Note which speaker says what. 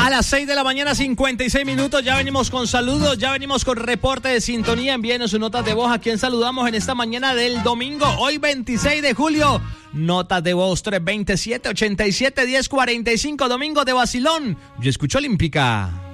Speaker 1: A las 6 de la mañana, 56 minutos. Ya venimos con saludos, ya venimos con reporte de sintonía. Envíenos sus notas de voz. ¿A quién saludamos en esta mañana del domingo? Hoy 26 de julio. Notas de voz 327-87-1045. Domingo de vacilón. Yo escucho Olímpica.